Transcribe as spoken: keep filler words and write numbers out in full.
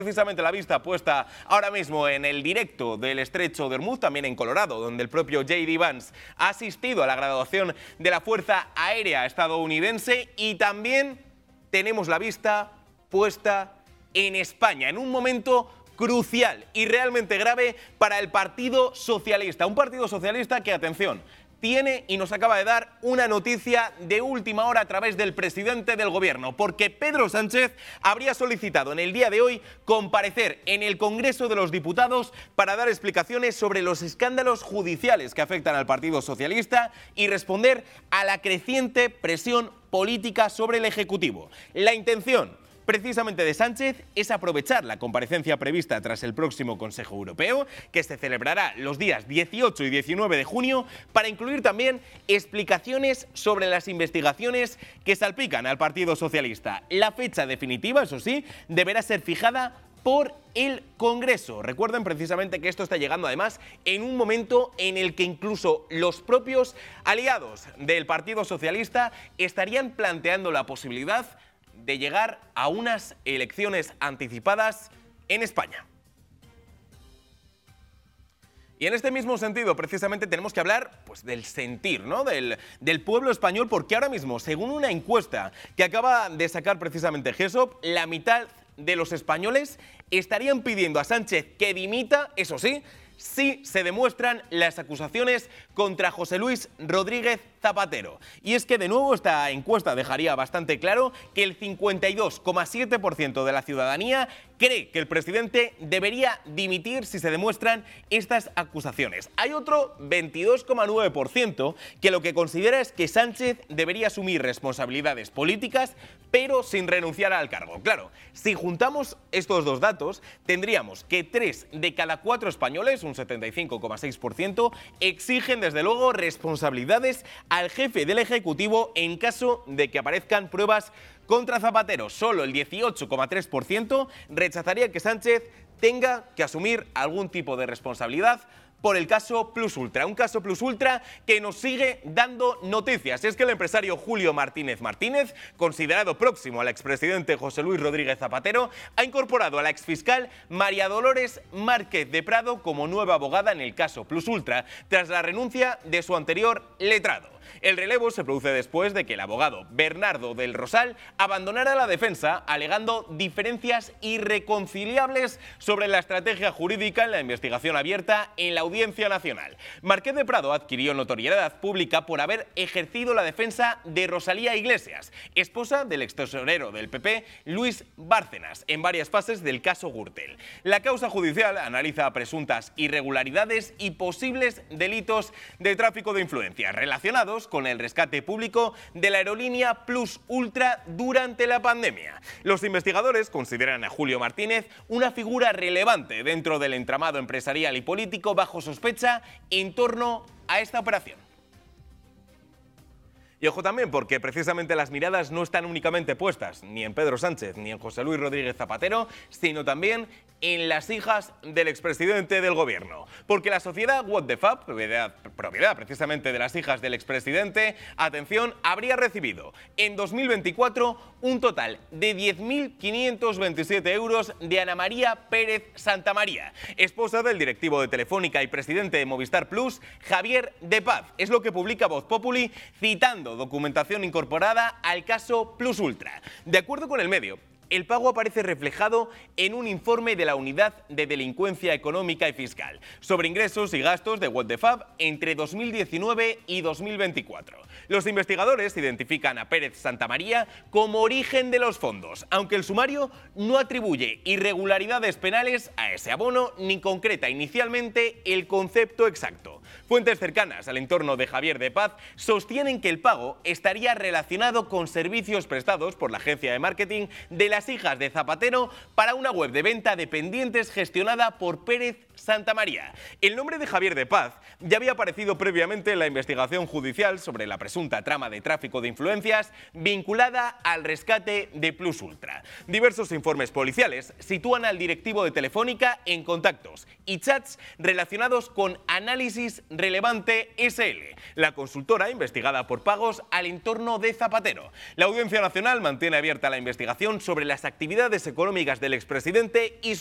Precisamente la vista puesta ahora mismo en el directo del Estrecho de Hormuz, también en Colorado, donde el propio J D Vance ha asistido a la graduación de la Fuerza Aérea estadounidense, y también tenemos la vista puesta en España, en un momento crucial y realmente grave para el Partido Socialista. Un Partido Socialista que, atención, tiene y nos acaba de dar una noticia de última hora a través del presidente del gobierno, porque Pedro Sánchez habría solicitado en el día de hoy comparecer en el Congreso de los Diputados para dar explicaciones sobre los escándalos judiciales que afectan al Partido Socialista y responder a la creciente presión política sobre el Ejecutivo. La intención precisamente de Sánchez es aprovechar la comparecencia prevista tras el próximo Consejo Europeo, que se celebrará los días dieciocho y diecinueve de junio, para incluir también explicaciones sobre las investigaciones que salpican al Partido Socialista. La fecha definitiva, eso sí, deberá ser fijada por el Congreso. Recuerden precisamente que esto está llegando además en un momento en el que incluso los propios aliados del Partido Socialista estarían planteando la posibilidad de llegar a unas elecciones anticipadas en España. Y en este mismo sentido, precisamente, tenemos que hablar pues, del sentir, ¿no? del, del pueblo español, porque ahora mismo, según una encuesta que acaba de sacar precisamente GESOP, la mitad de los españoles estarían pidiendo a Sánchez que dimita, eso sí, si se demuestran las acusaciones contra José Luis Rodríguez Zapatero. Y es que de nuevo esta encuesta dejaría bastante claro que el cincuenta y dos coma siete por ciento de la ciudadanía cree que el presidente debería dimitir si se demuestran estas acusaciones. Hay otro veintidós coma nueve por ciento que lo que considera es que Sánchez debería asumir responsabilidades políticas, pero sin renunciar al cargo. Claro, si juntamos estos dos datos, tendríamos que tres de cada cuatro españoles, un setenta y cinco coma seis por ciento, exigen desde luego responsabilidades al jefe del Ejecutivo en caso de que aparezcan pruebas contra Zapatero. Solo el dieciocho coma tres por ciento rechazaría que Sánchez tenga que asumir algún tipo de responsabilidad por el caso Plus Ultra, un caso Plus Ultra que nos sigue dando noticias. Es que el empresario Julio Martínez Martínez, considerado próximo al expresidente José Luis Rodríguez Zapatero, ha incorporado a la exfiscal María Dolores Márquez de Prado como nueva abogada en el caso Plus Ultra, tras la renuncia de su anterior letrado. El relevo se produce después de que el abogado Bernardo del Rosal abandonara la defensa alegando diferencias irreconciliables sobre la estrategia jurídica en la investigación abierta en la Audiencia Nacional. Márquez de Prado adquirió notoriedad pública por haber ejercido la defensa de Rosalía Iglesias, esposa del extesorero del P P Luis Bárcenas, en varias fases del caso Gürtel. La causa judicial analiza presuntas irregularidades y posibles delitos de tráfico de influencias relacionados con el rescate público de la aerolínea Plus Ultra durante la pandemia. Los investigadores consideran a Julio Martínez una figura relevante dentro del entramado empresarial y político bajo sospecha en torno a esta operación. Y ojo también, porque precisamente las miradas no están únicamente puestas ni en Pedro Sánchez ni en José Luis Rodríguez Zapatero, sino también en las hijas del expresidente del gobierno. Porque la sociedad What the Fab, propiedad, propiedad precisamente de las hijas del expresidente, atención, habría recibido en dos mil veinticuatro un total de diez mil quinientos veintisiete euros de Ana María Pérez Santamaría, esposa del directivo de Telefónica y presidente de Movistar Plus, Javier de Paz. Es lo que publica Voz Populi, citando documentación incorporada al caso Plus Ultra. De acuerdo con el medio, el pago aparece reflejado en un informe de la Unidad de Delincuencia Económica y Fiscal sobre ingresos y gastos de What the Fab entre dos mil diecinueve y dos mil veinticuatro. Los investigadores identifican a Pérez Santamaría como origen de los fondos, aunque el sumario no atribuye irregularidades penales a ese abono ni concreta inicialmente el concepto exacto. Fuentes cercanas al entorno de Javier de Paz sostienen que el pago estaría relacionado con servicios prestados por la agencia de marketing de las hijas de Zapatero para una web de venta de pendientes gestionada por Pérez Santa María. El nombre de Javier de Paz ya había aparecido previamente en la investigación judicial sobre la presunta trama de tráfico de influencias vinculada al rescate de Plus Ultra. Diversos informes policiales sitúan al directivo de Telefónica en contactos y chats relacionados con Análisis Relevante S L, la consultora investigada por pagos al entorno de Zapatero. La Audiencia Nacional mantiene abierta la investigación sobre las actividades económicas del expresidente y